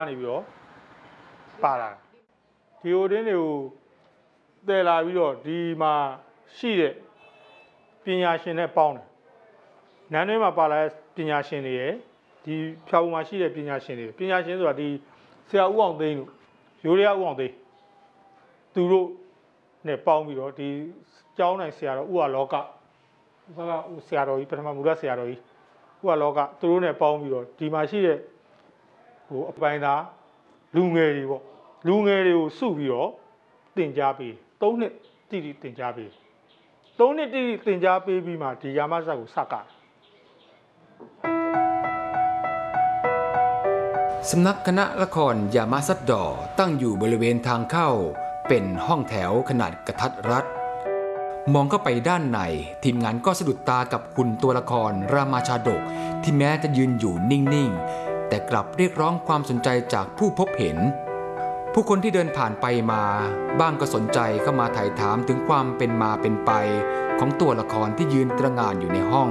နေပြီးတော့ပါလာဒီဟိုတင်းတွေကိုတည်လာပြီးတော့ဒီမှာရှိတဲ့ပညာရှင်နဲ့ပေါင်းတယ်နန်းတွင်းမှာပါလာတဲ့ပညာရှင်တွေရဲ့ဒီဖြောက်မှာရှိတဲ့ပညာရှင်တွေပညာရှင်ဆိုတာဒီဆရာဦးအောင်သိန်းတို့ရိုးရဦးအောင်သိန်းသူတို့နဲ့ပေါင်းပြီးတော့ဒီကျောင်းနိုင်ဆရာတော်ဥဟာလောကဆရာတော်ကြီးပထမမူလဆရာတော်ကြီးဥဟာလောကသူတို့နဲ့ပေါင်းပြီးတော့ဒီမှာရှိတဲ့ဟိုအပိုင်းသားလူငယ်တွေပေါ့လူငယ်တွေကိုစုပြီးတော့တင်ကြားပေး3နှစ်တိတိတင်ကြားပေး3နှစ်တိတိတင်ကြားပေးပြီးမှဒီယာမဇတ်ကိုစကสำนักคณะละครยามาซัดดอตั้งอยู่บริเวณทางเข้าเป็นห้องแถวขนาดกระทัดรัดมองเข้าไปด้านในทีมงานก็สะดุดตากับหุ่นตัวละครรามาชาดกที่แม้จะยืนอยู่นิ่งๆแต่กลับเรียกร้องความสนใจจากผู้พบเห็นผู้คนที่เดินผ่านไปมาบ้างก็สนใจเข้ามาไถ่ถามถึงความเป็นมาเป็นไปของตัวละครที่ยืนตระหง่านอยู่ในห้อง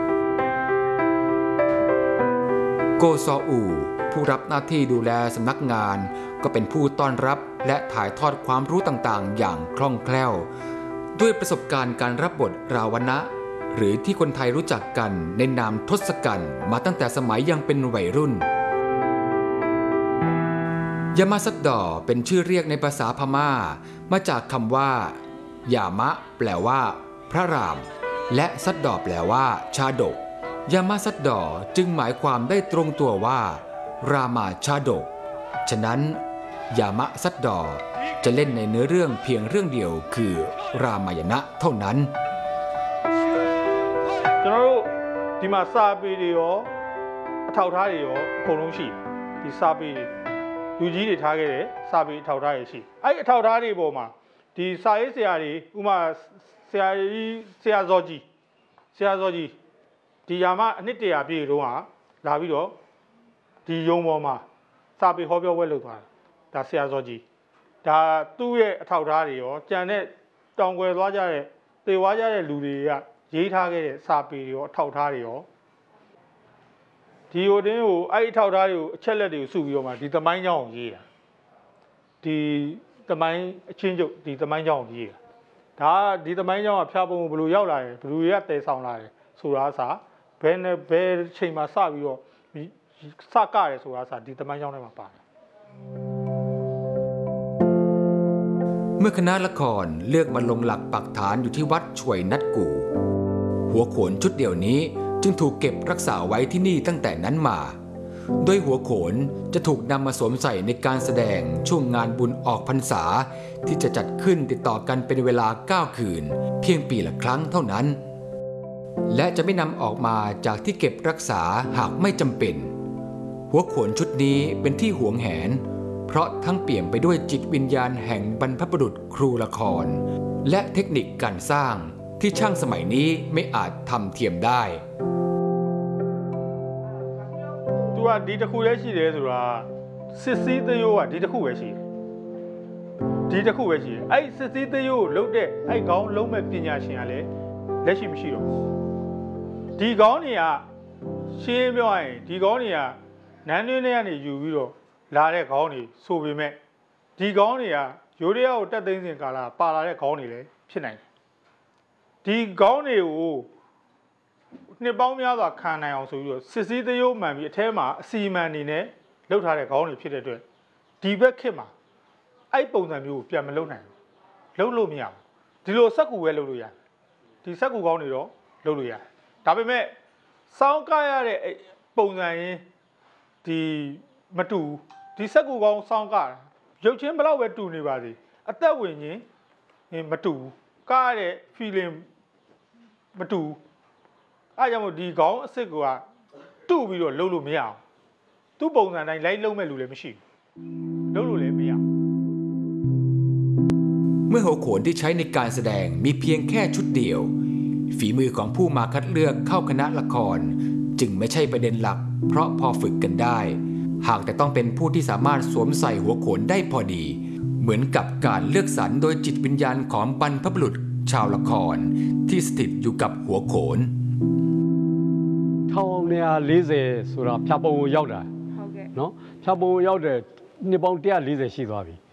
โกซออูผู้รับหน้าที่ดูแลสำนักงานก็เป็นผู้ต้อนรับและถ่ายทอดความรู้ต่างๆอย่างคล่องแคล่วด้วยประสบการณ์การรับบทราวนนะหรือที่คนไทยรู้จักกันในนามทศกัณฐ์มาตั้งแต่สมัยยังเป็นวัยรุ่นยามาซัดดอเป็นชื่อเรียกในภาษาพม่ามาจากคำว่ายามะแปลว่าพระรามและซัดดอแปลว่าชาดกยามาซัดดอจึงหมายความได้ตรงตัวว่ารามาชาดกฉะนั้นยามะซัดดอจะเล่นในเนื้อเรื่องเพียงเรื่องเดียวคือรามายณะเท่านั้นကျွန်တော်တို့ဒီမှာစာပေတွေရောအထောက်ထားတွေရောအကုန်လုံးရှိဒီစာပေလူကြီးတွေထားခဲ့တဲ့စာပေအထောက်ထားတွေရှိအဲ့အထောက်ထားတွေပေါ်မှာဒီစာရေးဆရာတွေဥမာဆရာဇော်ကြီးဒီယာမအနှစ်တရာပြည့်တုန်းကလာပြီးတော့ဒီရုံပေါ်မှာစာပေဟောပြောပွဲလုပ်သွားတာဒါဆရာဇော်ကြီးဒါသူ့ရဲ့အထောက်ထားတွေရောကြံတဲ့တောင်ကွယ်သွားကြတဲ့သေဝါကြတဲ့လူတွေကရေးထားခဲ့တဲ့စာပေတွေရောအထောက်ထားတွေရောဒီဟိုတင်းကိုအဲ့အထောက်ထားတွေကိုအချက်လက်တွေကိုစုပြီးတော့မှဒီသမိုင်းကြောင်းကိုရေးတာဒီသမိုင်းအချင်းချုပ်ဒီသမိုင်းကြောင်းကိုရေးတာဒါဒီသမိုင်းကြောင်းကဖျားပုံဘယ်လိုရောက်လာတယ်ဘယ်လိုရတည်ဆောင်လာတယ်ဆိုတာအစားဘယ်ချိန်မှာစပြီးတော့စကရတယ်ဆိုတာအစားဒီသမိုင်းကြောင်းထဲမှာပါတယ်เมื่อคณะละครเลือกมาลงหลักปักฐานอยู่ที่วัดช่วยนัดกู่หัวโขนชุดเดียวนี้จึงถูกเก็บรักษาไว้ที่นี่ตั้งแต่นั้นมาโดยหัวโขนจะถูกนำมาสวมใส่ในการแสดงช่วงงานบุญออกพรรษาที่จะจัดขึ้นติดต่อกันเป็นเวลา9คืนเพียงปีละครั้งเท่านั้นและจะไม่นำออกมาจากที่เก็บรักษาหากไม่จำเป็นหัวโขนชุดนี้เป็นที่หวงแหนเพราะทั้งเปี่ยมไปด้วยจิตวิญญาณแห่งบรรพบุรุษครูละครและเทคนิคการสร้างที่ช่างสมัยนี้ไม่อาจทำเทียมได้သူကဒီတစ်ခုလည်းရှိတယ်ဆိုတာစစ်စည်းသရိုးကဒီတစ်ခုပဲရှိတယ်အဲ့စစ်စည်းသရိုးလုတ်တဲ့အဲ့ခေါင်းလုံးမဲ့ပညာရှင်ကလည်းလက်ရှိမရှိတော့ဒီခေါင်းတွေကရှင်းပြောရင်ဒီခေါင်းတွေကနန်းတွင်းထဲကနေယူပြီးတော့လာတဲ့ခေါင်းတွေဆိုပေမဲ့ဒီခေါင်းတွေကရိုးရကိုတက်သိမ်းစဉ်ကာလပါလာတဲ့ခေါင်းတွေလည်းဖြစ်နိုင်တယ်ဒီခေါင်းတွေကိုနှစ်ပေါင်းများစွာခံနိုင်အောင်ဆိုပြီးတော့စစ်စည်းသရိုးမှန်ပြီးအထဲမှာအစီအမံနေနဲ့လှုပ်ထားတဲ့ခေါင်းတွေဖြစ်တဲ့အတွက်ဒီဘက်ခေတ်မှာအဲ့ပုံစံမျိုးကိုပြန်မလုပ်နိုင်ဘူးလှုပ်လို့မရဘူးဒီလိုစက်ကူပဲလှုပ်လို့ရတယ်ဒီစက်ကူခေါင်းတွေတော့လှုပ်လို့ရတယ်ဒါပေမဲ့စောင်းကားရတဲ့ပုံစံရင်းဒီမတူဒီစက်ကူကောင်းစောင်းကရုပ်ချင်းဘလောက်ပဲတူနေပါစေအသက်ဝင်ခြင်းမတူကားတဲ့ feeling မတူအားကြောင့်မို့ဒီကောင်းအစ်စ်ကတူပြီးတော့လှုပ်လို့မရအောင်သူ့ပုံစံတိုင်းလိုက်လုံးမဲ့လူလည်းမရှိဘူးလှုပ်လို့လည်းမရเมื่อหัวโขนที่ใช้ในการแสดงมีเพียงแค่ชุดเดียวฝีมือของผู้มาคัดเลือกเข้าคณะละครจึงไม่ใช่ประเด็นหลักเพราะพอฝึกกันได้หากแต่ต้องเป็นผู้ที่สามารถสวมใส่หัวโขนได้พอดีเหมือนกับการเลือกสรรโดยจิตวิญญาณของบรรพบุรุษชาวละครที่สถิตอยู่กับหัวโขน 1940ဆိုတာဖြတ်ပုံကိုရောက်တာဟုတ်ကဲ့နော်ဖြတ်ပုံရောက်တဲ့နှစ်ပေါင်း140ရှိသွားပြီ